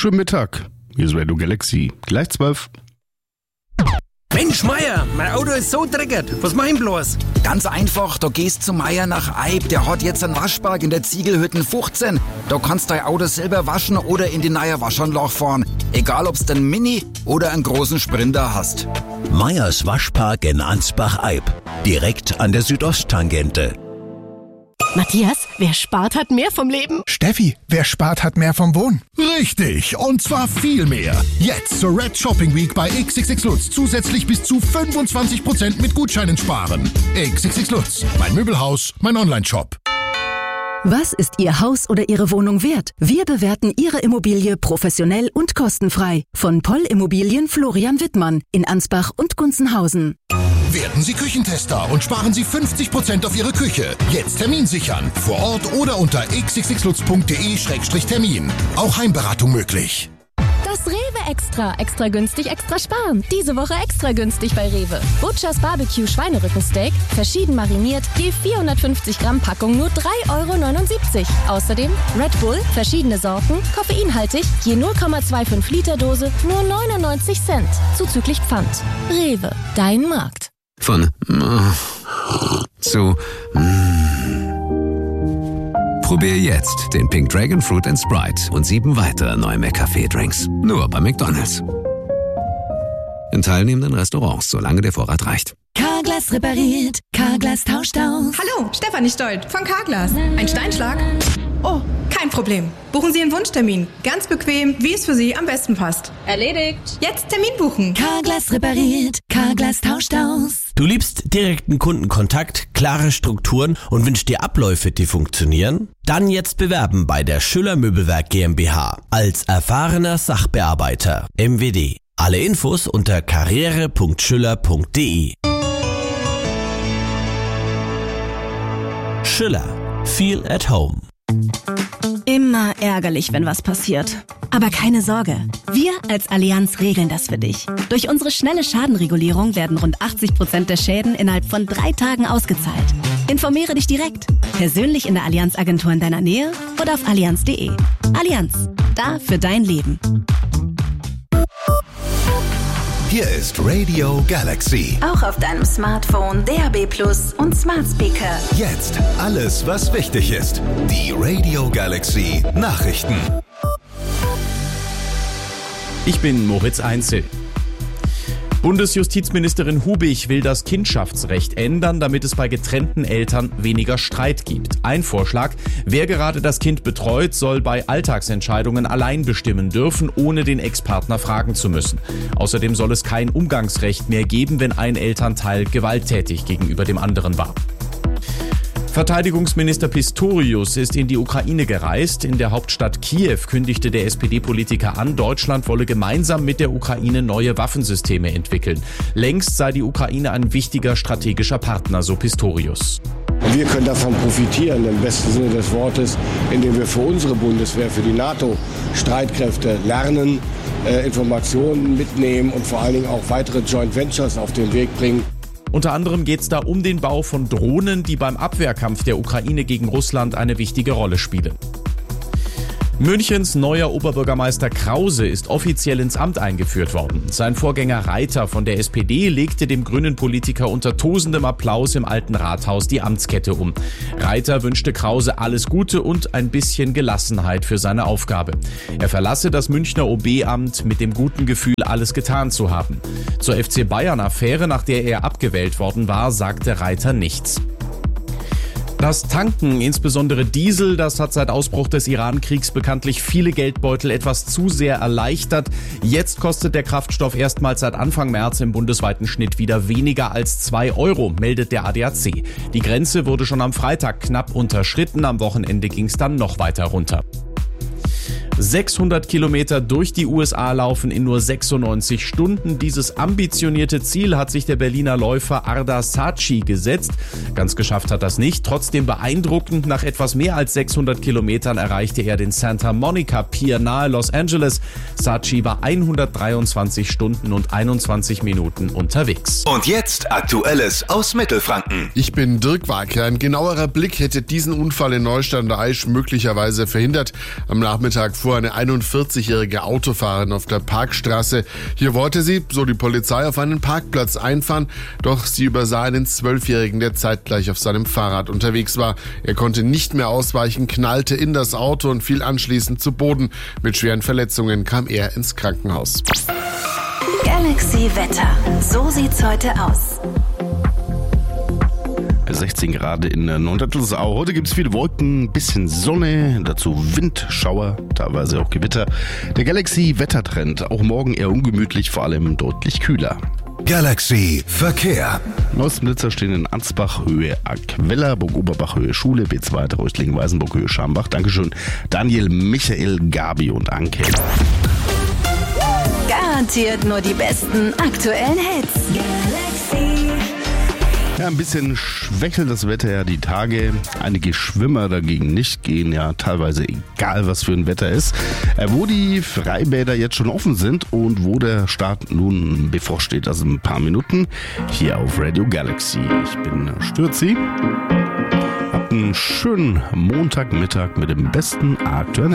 schönen Mittag. Hier ist Radio Galaxy. Gleich 12. Mensch, Meier, mein Auto ist so dreckig. Was mach ich bloß? Ganz einfach, da gehst zu Meier nach Eib. Der hat jetzt einen Waschpark in der Ziegelhütten 15. Da kannst dein Auto selber waschen oder in die neue Waschanlage fahren. Egal, ob's den Mini oder einen großen Sprinter hast. Meyers Waschpark in Ansbach-Eib. Direkt an der Südosttangente. Matthias, wer spart, hat mehr vom Leben. Steffi, wer spart, hat mehr vom Wohnen. Richtig, und zwar viel mehr. Jetzt zur Red Shopping Week bei XXX Lutz zusätzlich bis zu 25% mit Gutscheinen sparen. XXX Lutz, mein Möbelhaus, mein Online-Shop. Was ist Ihr Haus oder Ihre Wohnung wert? Wir bewerten Ihre Immobilie professionell und kostenfrei. Von Poll Immobilien Florian Wittmann in Ansbach und Gunzenhausen. Werden Sie Küchentester und sparen Sie 50% auf Ihre Küche. Jetzt Termin sichern. Vor Ort oder unter xxxlutz.de/termin. Auch Heimberatung möglich. Das Rewe Extra. Extra günstig, extra sparen. Diese Woche extra günstig bei Rewe. Butchers Barbecue Schweinerückensteak, verschieden mariniert, je 450 Gramm Packung nur 3,79 €. Außerdem Red Bull, verschiedene Sorten, koffeinhaltig, je 0,25 Liter Dose, nur 99 Cent. Zuzüglich Pfand. Rewe, dein Markt. Von zu Probier jetzt den Pink Dragon Fruit & Sprite und 7 weitere neue McCafé-Drinks. Nur bei McDonald's. In teilnehmenden Restaurants, solange der Vorrat reicht. Carglass repariert, Carglass tauscht aus. Hallo, Stefanie Stolt von Carglass. Ein Steinschlag? Oh, kein Problem. Buchen Sie Ihren Wunschtermin. Ganz bequem, wie es für Sie am besten passt. Erledigt. Jetzt Termin buchen. Carglass repariert, Carglass tauscht aus. Du liebst direkten Kundenkontakt, klare Strukturen und wünschst dir Abläufe, die funktionieren? Dann jetzt bewerben bei der Schüller Möbelwerk GmbH als erfahrener Sachbearbeiter. MWD. Alle Infos unter karriere.schüller.de. Schüller. Feel at home. Immer ärgerlich, wenn was passiert. Aber keine Sorge, wir als Allianz regeln das für dich. Durch unsere schnelle Schadenregulierung werden rund 80% der Schäden innerhalb von 3 Tagen ausgezahlt. Informiere dich direkt, persönlich in der Allianz-Agentur in deiner Nähe oder auf allianz.de. Allianz, da für dein Leben. Hier ist Radio Galaxy. Auch auf deinem Smartphone, DAB+ und Smart Speaker. Jetzt alles, was wichtig ist. Die Radio Galaxy Nachrichten. Ich bin Moritz Einzel. Bundesjustizministerin Hubig will das Kindschaftsrecht ändern, damit es bei getrennten Eltern weniger Streit gibt. Ein Vorschlag: Wer gerade das Kind betreut, soll bei Alltagsentscheidungen allein bestimmen dürfen, ohne den Ex-Partner fragen zu müssen. Außerdem soll es kein Umgangsrecht mehr geben, wenn ein Elternteil gewalttätig gegenüber dem anderen war. Verteidigungsminister Pistorius ist in die Ukraine gereist. In der Hauptstadt Kiew kündigte der SPD-Politiker an, Deutschland wolle gemeinsam mit der Ukraine neue Waffensysteme entwickeln. Längst sei die Ukraine ein wichtiger strategischer Partner, so Pistorius. Wir können davon profitieren, im besten Sinne des Wortes, indem wir für unsere Bundeswehr, für die NATO-Streitkräfte lernen, Informationen mitnehmen und vor allen Dingen auch weitere Joint Ventures auf den Weg bringen. Unter anderem geht es da um den Bau von Drohnen, die beim Abwehrkampf der Ukraine gegen Russland eine wichtige Rolle spielen. Münchens neuer Oberbürgermeister Krause ist offiziell ins Amt eingeführt worden. Sein Vorgänger Reiter von der SPD legte dem grünen Politiker unter tosendem Applaus im alten Rathaus die Amtskette um. Reiter wünschte Krause alles Gute und ein bisschen Gelassenheit für seine Aufgabe. Er verlasse das Münchner OB-Amt mit dem guten Gefühl, alles getan zu haben. Zur FC Bayern-Affäre, nach der er abgewählt worden war, sagte Reiter nichts. Das Tanken, insbesondere Diesel, das hat seit Ausbruch des Iran-Kriegs bekanntlich viele Geldbeutel etwas zu sehr erleichtert. Jetzt kostet der Kraftstoff erstmals seit Anfang März im bundesweiten Schnitt wieder weniger als 2 €, meldet der ADAC. Die Grenze wurde schon am Freitag knapp unterschritten, am Wochenende ging es dann noch weiter runter. 600 Kilometer durch die USA laufen in nur 96 Stunden. Dieses ambitionierte Ziel hat sich der Berliner Läufer Arda Saatchi gesetzt. Ganz geschafft hat das nicht. Trotzdem beeindruckend, nach etwas mehr als 600 Kilometern erreichte er den Santa Monica Pier nahe Los Angeles. Saatchi war 123 Stunden und 21 Minuten unterwegs. Und jetzt Aktuelles aus Mittelfranken. Ich bin Dirk Wacker. Ein genauerer Blick hätte diesen Unfall in Neustadt an der Aisch möglicherweise verhindert. Am Nachmittag fuhr eine 41-jährige Autofahrerin auf der Parkstraße. Hier wollte sie, so die Polizei, auf einen Parkplatz einfahren, doch sie übersah einen 12-Jährigen, der zeitgleich auf seinem Fahrrad unterwegs war. Er konnte nicht mehr ausweichen, knallte in das Auto und fiel anschließend zu Boden. Mit schweren Verletzungen kam er ins Krankenhaus. Galaxy Wetter. So sieht's heute aus. 16 Grad in Norddeutschland. Heute gibt es viele Wolken, ein bisschen Sonne, dazu Wind, Schauer, teilweise auch Gewitter. Der Galaxy-Wettertrend, auch morgen eher ungemütlich, vor allem deutlich kühler. Galaxy Verkehr. Neuesten Blitzer stehen in Ansbach, Höhe Aquella, Burg Oberbach, Höhe Schule, B2, Reutlingen, Weißenburg, Höhe Schambach. Dankeschön, Daniel, Michael, Gabi und Anke. Garantiert nur die besten aktuellen Hits. Galaxy. Ja, ein bisschen schwächelt das Wetter ja die Tage. Einige Schwimmer dagegen nicht, gehen ja teilweise egal, was für ein Wetter ist. Wo die Freibäder jetzt schon offen sind und wo der Start nun bevorsteht, also in ein paar Minuten, hier auf Radio Galaxy. Ich bin Stürzi. Habt einen schönen Montagmittag mit dem besten aktuellen